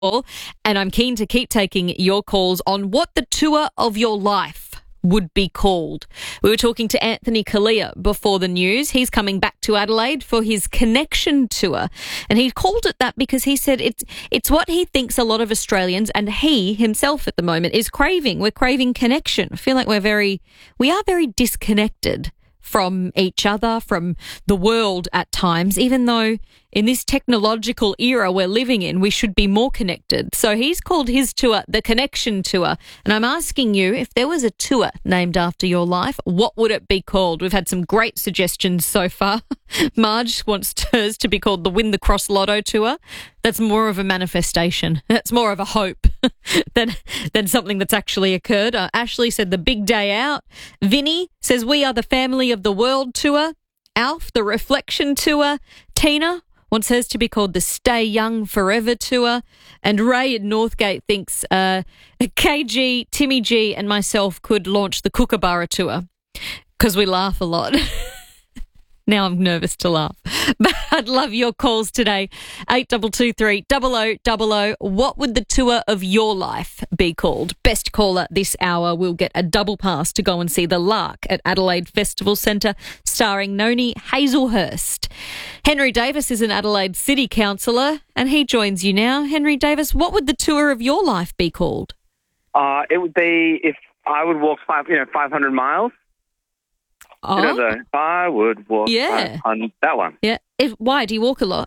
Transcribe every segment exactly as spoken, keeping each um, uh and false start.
and I'm keen to keep taking your calls on what the tour of your life would be called. We were talking to Anthony Kalia before the news. He's coming back to Adelaide for his Connection Tour, and he called it that because he said it's it's what he thinks a lot of Australians, and he himself at the moment, is craving. We're craving connection. I feel like we're very, we are very disconnected from each other, from the world at times, even though in this technological era we're living in, we should be more connected. So he's called his tour the Connection Tour. And I'm asking you, if there was a tour named after your life, what would it be called? We've had some great suggestions so far. Marge wants hers to be called the Win the Cross Lotto Tour. That's more of a manifestation. That's more of a hope than than something that's actually occurred. Uh, Ashley said the Big Day Out. Vinny says we are the Family of the World Tour. Alf, the Reflection Tour. Tina wants hers to be called the Stay Young Forever Tour. And Ray in Northgate thinks uh, K G, Timmy G and myself could launch the Kookaburra Tour because we laugh a lot. Now I'm nervous to laugh. But I'd love your calls today. eight two two three, zero zero zero zero. What would the tour of your life be called? Best caller this hour will get a double pass to go and see The Lark at Adelaide Festival Centre, starring Noni Hazelhurst. Henry Davis is an Adelaide City Councillor, and he joins you now. Henry Davis, what would the tour of your life be called? Uh, it would be if I would walk five, you know, five hundred miles. Oh. You know, the I would walk Yeah. five hundred, that one. Yeah. If, why? Do you walk a lot?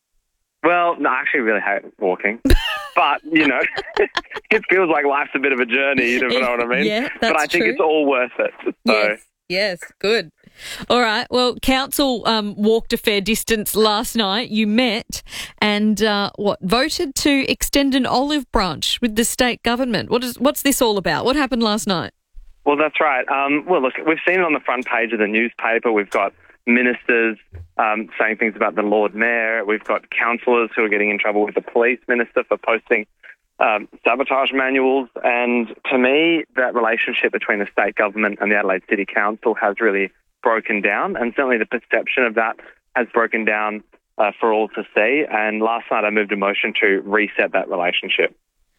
Well, no, I actually really hate walking. But, you know, it feels like life's a bit of a journey, you know what I mean? Yeah, that's But I think true. it's all worth it. So. Yes, yes, good. All right, well, council um, walked a fair distance last night. You met and, uh, what, voted to extend an olive branch with the state government. What is, what's this all about? What happened last night? Well, that's right. Um, well, look, we've seen it on the front page of the newspaper. We've got ministers um, saying things about the Lord Mayor. We've got councillors who are getting in trouble with the police minister for posting um, sabotage manuals. And to me, that relationship between the state government and the Adelaide City Council has really broken down. And certainly the perception of that has broken down uh, for all to see. And last night I moved a motion to reset that relationship.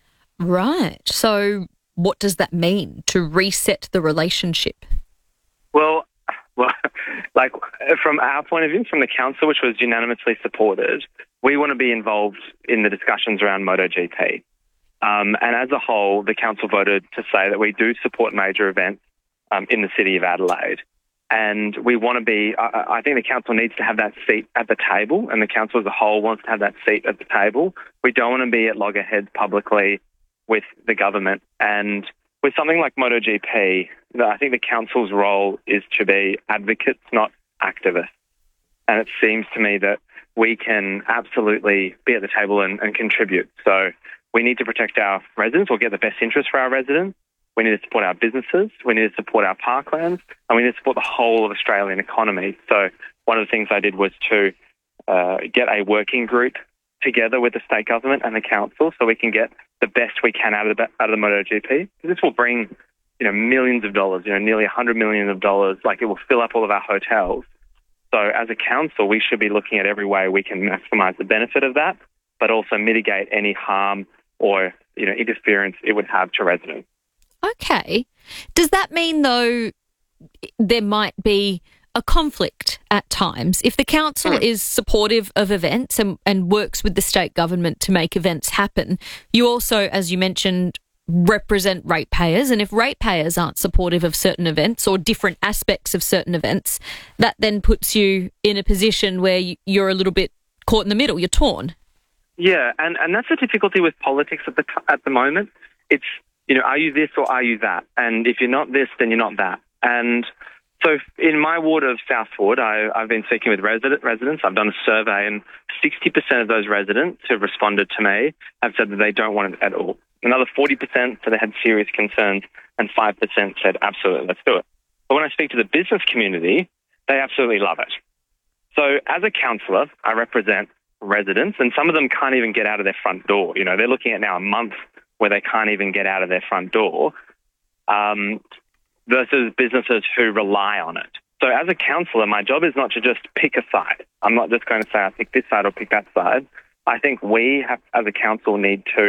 Right. So what does that mean, to reset the relationship? Well, well, like from our point of view, from the council, which was unanimously supported, we want to be involved in the discussions around MotoGP. Um, and as a whole, the council voted to say that we do support major events um, in the city of Adelaide. And we want to be, I, I think the council needs to have that seat at the table, and the council as a whole wants to have that seat at the table. We don't want to be at loggerheads publicly with the government. And with something like MotoGP, I think the council's role is to be advocates, not activists. And it seems to me that we can absolutely be at the table and, and contribute. So we need to protect our residents or get the best interest for our residents. We need to support our businesses. We need to support our parklands. And we need to support the whole of Australian economy. So one of the things I did was to uh, get a working group together with the state government and the council so we can get the best we can out of the, out of the MotoGP. This will bring, you know, millions of dollars, you know, nearly one hundred million of dollars. Like, it will fill up all of our hotels. So as a council, we should be looking at every way we can maximise the benefit of that, but also mitigate any harm or, you know, interference it would have to residents. Okay. Does that mean, though, there might be a conflict at times? If the council mm. is supportive of events and, and works with the state government to make events happen, you also, as you mentioned, represent ratepayers. And if ratepayers aren't supportive of certain events or different aspects of certain events, that then puts you in a position where you're a little bit caught in the middle. You're torn. Yeah, and, and that's the difficulty with politics at the at the moment. It's, you know, are you this or are you that? And if you're not this, then you're not that. And so in my ward of Southwood, I, I've been speaking with resident, residents. I've done a survey, and sixty percent of those residents who've responded to me have said that they don't want it at all. Another forty percent said they had serious concerns, and five percent said, absolutely, let's do it. But when I speak to the business community, they absolutely love it. So as a councillor, I represent residents, and some of them can't even get out of their front door. You know, they're looking at now a month where they can't even get out of their front door. Um, versus businesses who rely on it. So as a councillor, my job is not to just pick a side. I'm not just going to say I pick this side or pick that side. I think we have, as a council, need to